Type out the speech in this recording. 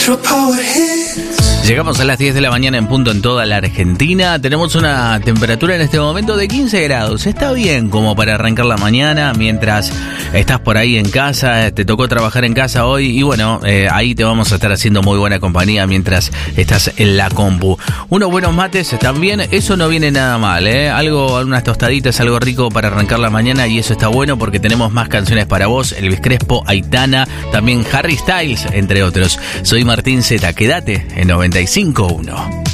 Llegamos a las 10 de la mañana en punto en toda la Argentina. Tenemos una temperatura en este momento de 15 grados. Está bien como para arrancar la mañana mientras estás por ahí en casa. Te tocó trabajar en casa hoy y bueno, ahí te vamos a estar haciendo muy buena compañía mientras estás en la compu. Unos buenos mates también, eso no viene nada mal, algo, unas tostaditas, algo rico para arrancar la mañana y eso está bueno porque tenemos más canciones para vos. Elvis Crespo, Aitana, también Harry Styles, entre otros. Soy Martín Zeta, quédate en 95.1.